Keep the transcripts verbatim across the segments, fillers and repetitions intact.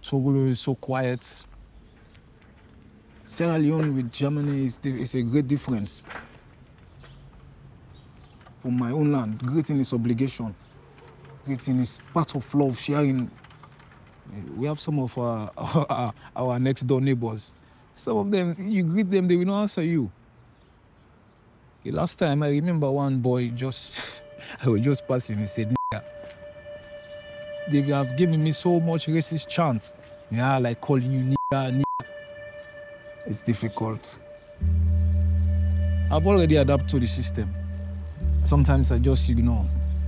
Togo is so quiet. Sierra Leone with Germany is, is a great difference. From my own land, greeting is obligation. Greeting is part of love, sharing. We have some of our, our, our next door neighbors. Some of them, you greet them, they will not answer you. The last time I remember one boy just, I was just passing, he said, nigga. They have given me so much racist chants. Yeah, like calling you nigga, nigga. It's difficult. I've already adapted to the system. Sometimes I just ignore.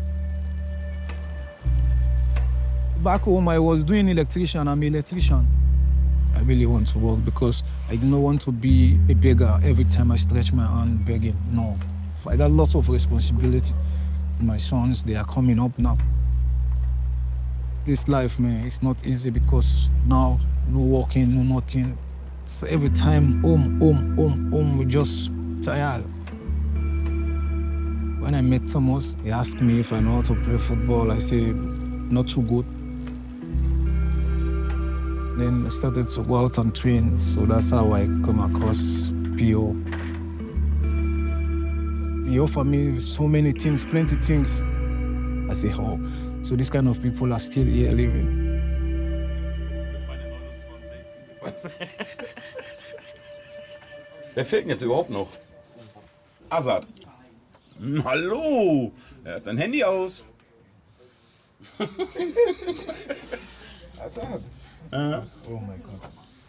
Back home, I was doing electrician. I'm an electrician. I really want to work because I do not want to be a beggar every time I stretch my hand begging. No. I got lots of responsibility. My sons, they are coming up now. This life, man, it's not easy because now, no working, no nothing. So every time, home, home, home, home, we just tired. When I met Thomas, he asked me if I know how to play football. I said, not too good. Then I started to go out and train, so that's how I come across P O. He offered me so many things, plenty things. I say, oh, so these kind of people are still here living. Wer fehlt denn jetzt überhaupt noch? Azad. Hm, hallo! Er hat sein Handy aus. Azad? Äh. Oh mein Gott.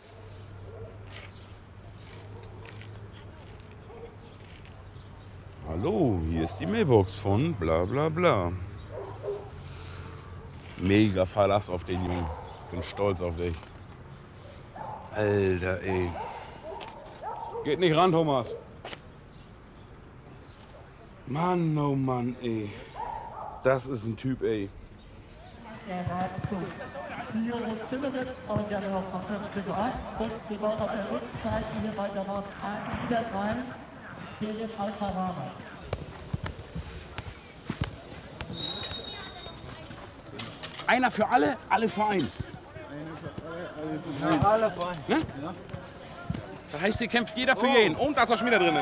Hallo, hier ist die Mailbox von bla bla bla. Mega Verlass auf den Jungen. Bin stolz auf dich. Alter, ey. Geht nicht ran, Thomas. Mann, oh Mann, ey. Das ist ein Typ, ey. Einer für alle, alle für einen. Ja, alle fein. Ne? Ja. Das heißt, hier kämpft jeder für jeden. Und da ist auch schon wieder drin.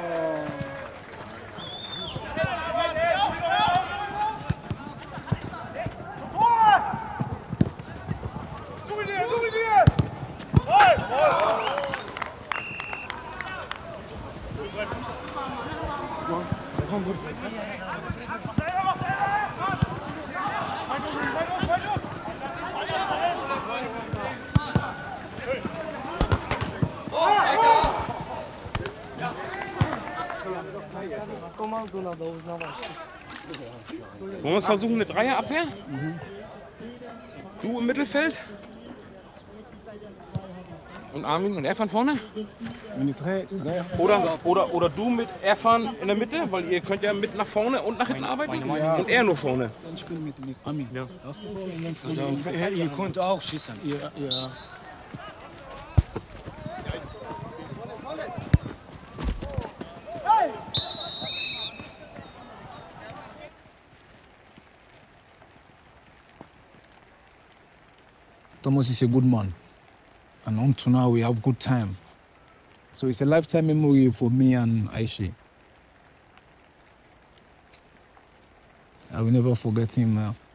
Wollen wir es versuchen, eine Dreierabwehr? Mhm. Du im Mittelfeld? Und Armin und Erfan vorne? Oder, oder, oder du mit Erfan in der Mitte, weil ihr könnt ja mit nach vorne und nach hinten arbeiten. Ja. Und er nur vorne. Dann spielen mit, mit Armin. Ja. Ja, ihr könnt auch schießen. Ja, ja. Thomas is a good man, and until now we have good time. So it's a lifetime memory for me and Aishi. I will never forget him. Uh,